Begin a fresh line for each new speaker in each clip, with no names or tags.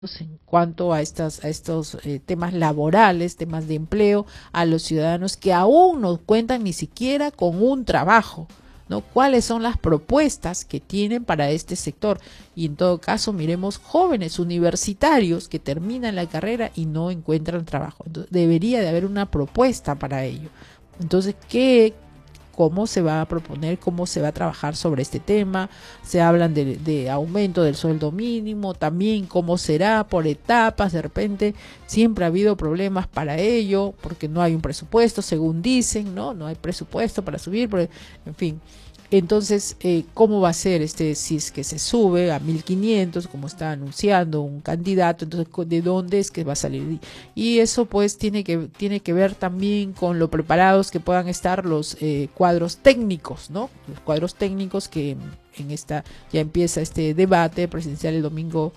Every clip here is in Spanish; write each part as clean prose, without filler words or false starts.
en cuanto a estos temas laborales, temas de empleo, a los ciudadanos que aún no cuentan ni siquiera con un trabajo, ¿no? ¿Cuáles son las propuestas que tienen para este sector? Y en todo caso, miremos jóvenes universitarios que terminan la carrera y no encuentran trabajo. Entonces, debería de haber una propuesta para ello. Entonces, cómo se va a proponer, cómo se va a trabajar sobre este tema. Se hablan de aumento del sueldo mínimo, también cómo será por etapas. De repente siempre ha habido problemas para ello, porque no hay un presupuesto, según dicen, no hay presupuesto para subir, en fin. Entonces, ¿cómo va a ser si es que se sube a 1.500, como está anunciando un candidato? Entonces, ¿de dónde es que va a salir? Y eso pues tiene que ver también con lo preparados que puedan estar los cuadros técnicos, ¿no? Los cuadros técnicos que ya empieza este debate presidencial el domingo,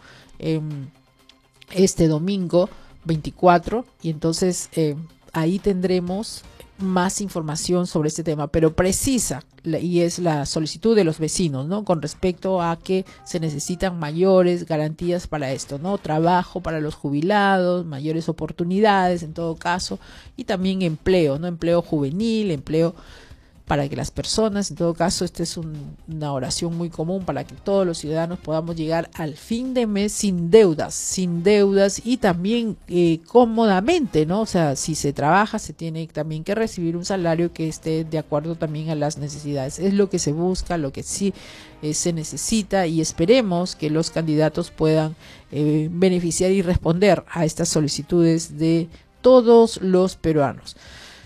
este domingo 24, y entonces ahí tendremos más información sobre este tema, pero precisa, y es la solicitud de los vecinos, ¿no? Con respecto a que se necesitan mayores garantías para esto, ¿no? Trabajo para los jubilados, mayores oportunidades en todo caso, y también empleo, ¿no? Empleo juvenil, empleo para que las personas, en todo caso, esta es una oración muy común para que todos los ciudadanos podamos llegar al fin de mes sin deudas y también cómodamente, ¿no? O sea, si se trabaja, se tiene también que recibir un salario que esté de acuerdo también a las necesidades. Es lo que se busca, lo que sí se necesita, y esperemos que los candidatos puedan beneficiar y responder a estas solicitudes de todos los peruanos.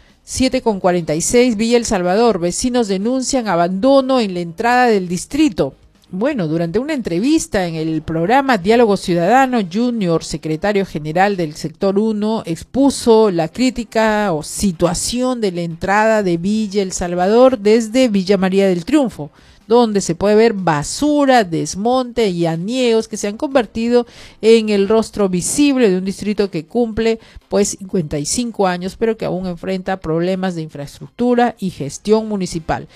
7:46, Villa El Salvador, vecinos denuncian abandono en la entrada del distrito. Bueno, durante una entrevista en el programa Diálogo Ciudadano, Junior, secretario general del sector 1, expuso la crítica o situación de la entrada de Villa El Salvador desde Villa María del Triunfo, donde se puede ver basura, desmonte y anieos que se han convertido en el rostro visible de un distrito que cumple pues 55 años, pero que aún enfrenta problemas de infraestructura y gestión municipal.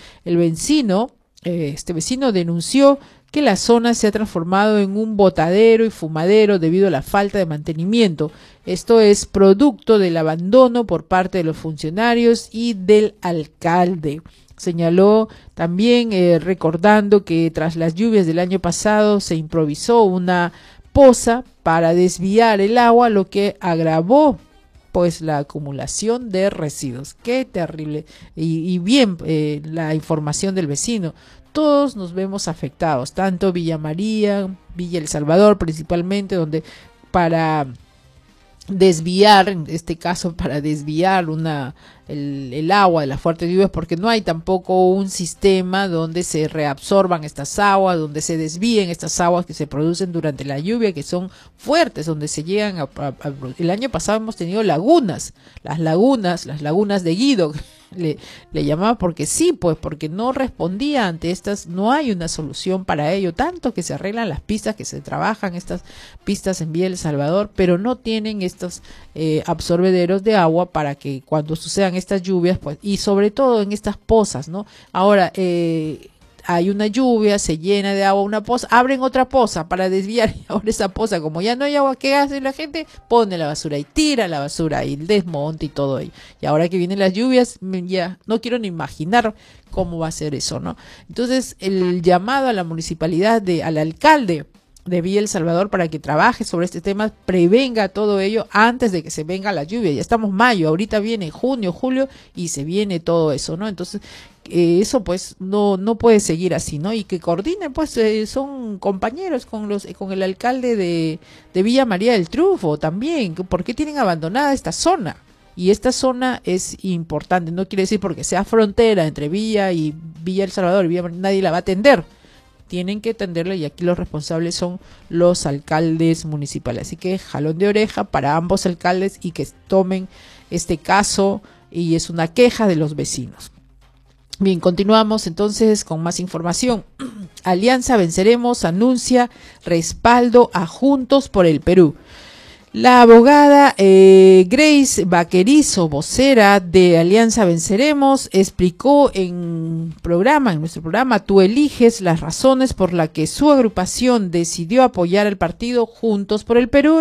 Este vecino denunció que la zona se ha transformado en un botadero y fumadero debido a la falta de mantenimiento. Esto es producto del abandono por parte de los funcionarios y del alcalde. Señaló también recordando que tras las lluvias del año pasado se improvisó una poza para desviar el agua, lo que agravó pues la acumulación de residuos. Qué terrible. Y bien, la información del vecino. Todos nos vemos afectados, tanto Villa María, Villa El Salvador principalmente, donde para desviar, en este caso para desviar el agua de las fuertes lluvias, porque no hay tampoco un sistema donde se reabsorban estas aguas, donde se desvíen estas aguas que se producen durante la lluvia, que son fuertes, donde se llegan el año pasado hemos tenido lagunas de Guido, le llamaba, porque sí, pues porque no respondía ante estas, no hay una solución para ello, tanto que se arreglan las pistas, que se trabajan estas pistas en Villa El Salvador, pero no tienen estos absorbederos de agua para que cuando sucedan estas lluvias, pues, y sobre todo en estas pozas, ¿no? Ahora, hay una lluvia, se llena de agua una poza, abren otra poza para desviar, y ahora esa poza, como ya no hay agua, ¿qué hace la gente? Pone la basura y tira la basura y el desmonte y todo ello. Y ahora que vienen las lluvias, ya no quiero ni imaginar cómo va a ser eso, ¿no? Entonces, el llamado a la municipalidad, al alcalde de Villa El Salvador, para que trabaje sobre este tema, prevenga todo ello antes de que se venga la lluvia. Ya estamos mayo, ahorita viene junio, julio y se viene todo eso, ¿no? Entonces, eso pues no puede seguir así, ¿no? Y que coordinen, pues son compañeros con el alcalde de Villa María del Triunfo también. ¿Por qué tienen abandonada esta zona? Y esta zona es importante, no quiere decir porque sea frontera entre Villa y Villa El Salvador, nadie la va a atender. Tienen que atenderla, y aquí los responsables son los alcaldes municipales. Así que jalón de oreja para ambos alcaldes y que tomen este caso, y es una queja de los vecinos. Bien, continuamos entonces con más información. Alianza Venceremos anuncia respaldo a Juntos por el Perú. La abogada Grace Vaquerizo, vocera de Alianza Venceremos, explicó en nuestro programa, Tú eliges, las razones por las que su agrupación decidió apoyar al partido Juntos por el Perú